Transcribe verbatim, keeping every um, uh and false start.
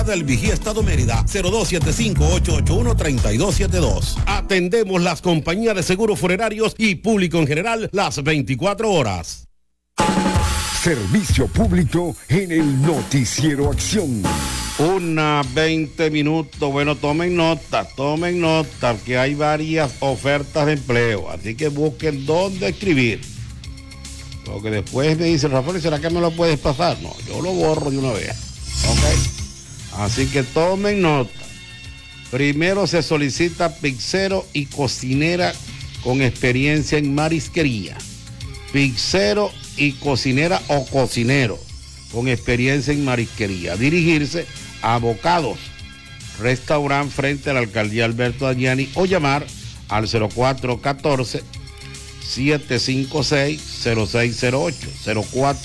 Calzada El Vigía, Estado Mérida, cero dos siete cinco, ocho ocho uno, tres dos siete dos. Atendemos las compañías de seguros funerarios y público en general las veinticuatro horas. Servicio público en el Noticiero Acción. Una veinte minutos. Bueno, tomen nota, tomen nota que hay varias ofertas de empleo, así que busquen dónde escribir. Porque después me dice, Rafael, ¿será que me lo puedes pasar? No, yo lo borro de una vez. Ok. Así que tomen nota. Primero se solicita pizzero y cocinera con experiencia en marisquería. Pizzero y cocinera o cocinero con experiencia en marisquería. Dirigirse a Bocados, restaurante frente a la alcaldía Alberto Dañani, o llamar al cero cuatro uno cuatro, siete cinco seis, cero seis cero ocho, cero cuatro